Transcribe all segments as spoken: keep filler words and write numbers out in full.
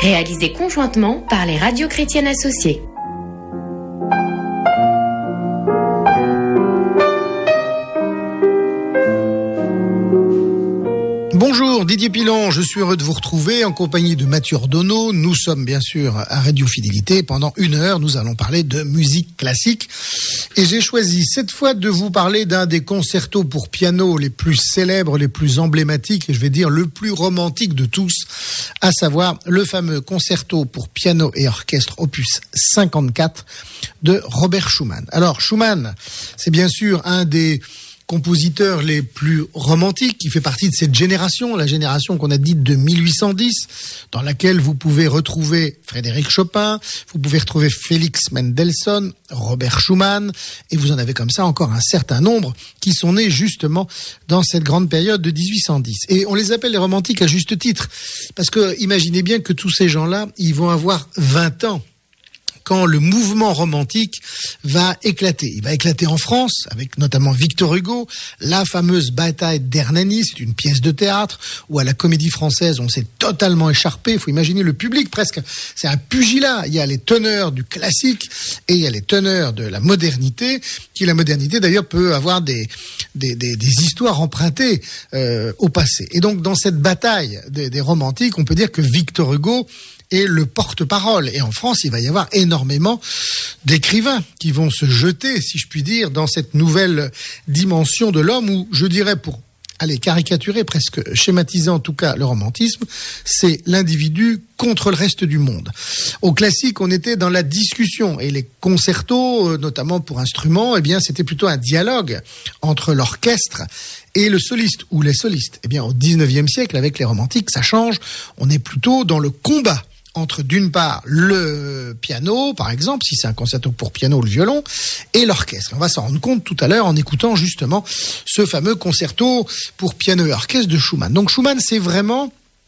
Réalisé conjointement par les radios chrétiennes associées. Bonjour, Didier Pilon, je suis heureux de vous retrouver en compagnie de Mathieu Ordonneau. Nous sommes bien sûr à Radio Fidélité. Pendant une heure, nous allons parler de musique classique. Et j'ai choisi cette fois de vous parler d'un des concertos pour piano les plus célèbres, les plus emblématiques et je vais dire le plus romantique de tous, à savoir le fameux concerto pour piano et orchestre opus cinquante-quatre de Robert Schumann. Alors Schumann, c'est bien sûr un des compositeurs les plus romantiques, qui fait partie de cette génération, la génération qu'on a dite de mille huit cent dix, dans laquelle vous pouvez retrouver Frédéric Chopin, vous pouvez retrouver Félix Mendelssohn, Robert Schumann, et vous en avez comme ça encore un certain nombre qui sont nés justement dans cette grande période de dix-huit cent dix. Et on les appelle les romantiques à juste titre, parce que imaginez bien que tous ces gens-là, ils vont avoir vingt ans quand le mouvement romantique va éclater. Il va éclater en France, avec notamment Victor Hugo, la fameuse bataille d'Hernani, c'est une pièce de théâtre, où à la Comédie Française, on s'est totalement écharpé. Il faut imaginer le public presque, c'est un pugilat. Il y a les teneurs du classique et il y a les teneurs de la modernité, qui la modernité d'ailleurs peut avoir des, des, des, des histoires empruntées euh, au passé. Et donc dans cette bataille des, des romantiques, on peut dire que Victor Hugo est le porte-parole. Et en France, il va y avoir énormément d'écrivains qui vont se jeter, si je puis dire, dans cette nouvelle dimension de l'homme où, je dirais, pour aller caricaturer, presque schématiser en tout cas le romantisme, c'est l'individu contre le reste du monde. Au classique, on était dans la discussion et les concertos, notamment pour instruments, eh bien, c'était plutôt un dialogue entre l'orchestre et le soliste ou les solistes. Eh bien, au dix-neuvième siècle, avec les romantiques, ça change. On est plutôt dans le combat entre, d'une part, le piano, par exemple, si c'est un concerto pour piano ou le violon, et l'orchestre. On va s'en rendre compte tout à l'heure en écoutant justement ce fameux concerto pour piano et orchestre de Schumann. Donc Schumann, c'est vraiment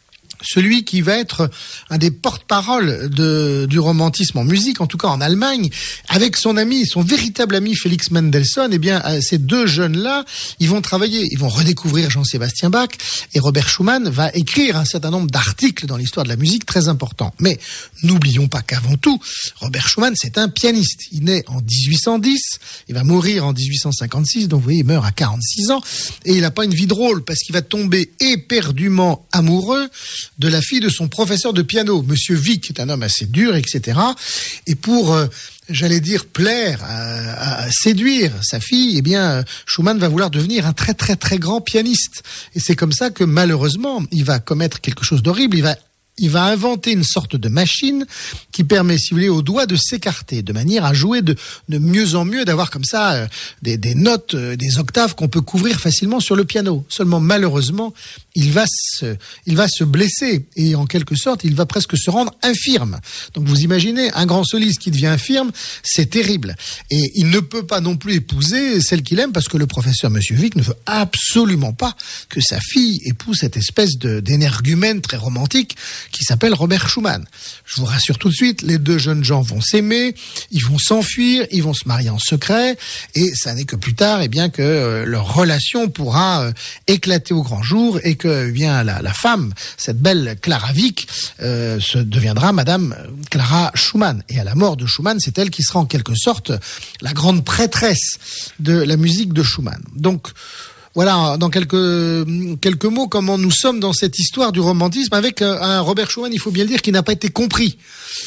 celui qui va être un des porte-paroles de, du romantisme en musique, en tout cas en Allemagne, avec son ami, son véritable ami Félix Mendelssohn. Eh bien, ces deux jeunes-là, ils vont travailler, ils vont redécouvrir Jean-Sébastien Bach, et Robert Schumann va écrire un certain nombre d'articles dans l'histoire de la musique très importants. Mais n'oublions pas qu'avant tout, Robert Schumann, c'est un pianiste. Il naît en dix-huit cent dix, il va mourir en dix-huit cent cinquante-six, donc vous voyez, il meurt à quarante-six ans, et il n'a pas une vie drôle, parce qu'il va tomber éperdument amoureux de la fille de son professeur de piano, Monsieur Wieck, qui est un homme assez dur, et cetera. Et pour, euh, j'allais dire, plaire, à, à séduire sa fille, eh bien, Schumann va vouloir devenir un très très très grand pianiste. Et c'est comme ça que malheureusement, il va commettre quelque chose d'horrible. Il va Il va inventer une sorte de machine qui permet, si vous voulez, aux doigts de s'écarter, de manière à jouer de, de mieux en mieux, d'avoir comme ça euh, des, des notes, euh, des octaves qu'on peut couvrir facilement sur le piano. Seulement, malheureusement, il va se, il va se blesser et en quelque sorte, il va presque se rendre infirme. Donc, vous imaginez, un grand soliste qui devient infirme, c'est terrible. Et il ne peut pas non plus épouser celle qu'il aime parce que le professeur Monsieur Wieck ne veut absolument pas que sa fille épouse cette espèce de, d'énergumène très romantique qui s'appelle Robert Schumann. Je vous rassure tout de suite, les deux jeunes gens vont s'aimer, ils vont s'enfuir, ils vont se marier en secret, et ça n'est que plus tard, eh bien, que euh, leur relation pourra euh, éclater au grand jour, et que eh bien la, la femme, cette belle Clara Wieck, euh, se deviendra Madame Clara Schumann. Et à la mort de Schumann, c'est elle qui sera en quelque sorte la grande prêtresse de la musique de Schumann. Donc, voilà, dans quelques quelques mots, comment nous sommes dans cette histoire du romantisme avec un Robert Schumann, il faut bien le dire, qui n'a pas été compris.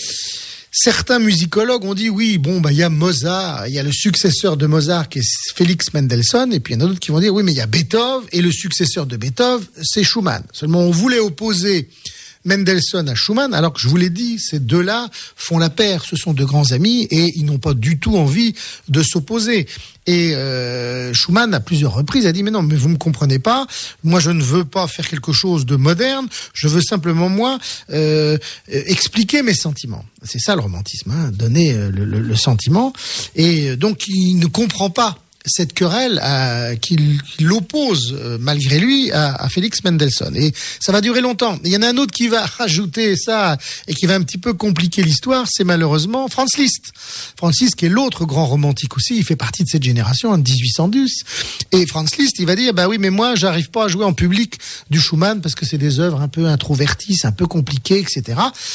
Certains musicologues ont dit oui, bon, bah il y a Mozart, il y a le successeur de Mozart qui est Félix Mendelssohn, et puis il y en a d'autres qui vont dire oui, mais il y a Beethoven, et le successeur de Beethoven, c'est Schumann. Seulement, on voulait opposer Mendelssohn à Schumann, alors que je vous l'ai dit, ces deux-là font la paire, ce sont de grands amis et ils n'ont pas du tout envie de s'opposer. Et euh, Schumann, à plusieurs reprises, a dit « Mais non, mais vous me comprenez pas, moi je ne veux pas faire quelque chose de moderne, je veux simplement, moi, euh, expliquer mes sentiments. » C'est ça le romantisme, hein, donner le, le, le sentiment. Et donc, il ne comprend pas cette querelle euh, qui l'oppose euh, malgré lui à, à Félix Mendelssohn. Et ça va durer longtemps. Il y en a un autre qui va rajouter ça et qui va un petit peu compliquer l'histoire, c'est malheureusement Franz Liszt. Franz Liszt qui est l'autre grand romantique aussi, il fait partie de cette génération en dix-huit cent dix. Et Franz Liszt, il va dire, bah oui, mais moi, j'arrive pas à jouer en public du Schumann parce que c'est des œuvres un peu introverties, c'est un peu compliqué, et cetera.